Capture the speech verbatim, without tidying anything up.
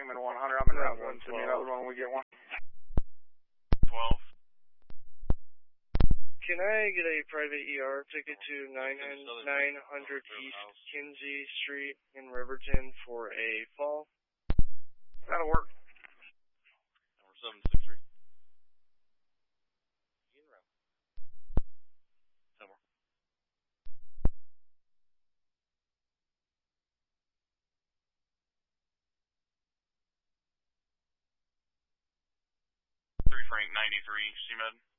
Frankman one hundred. I'm in Route one. Send me another one when we get one. twelve. Can I get a private E R ticket to nine hundred East Kinsey Street in Riverton for a fall? That'll work. Number seven six three. Ten more. Three Frank ninety-three, C-Med.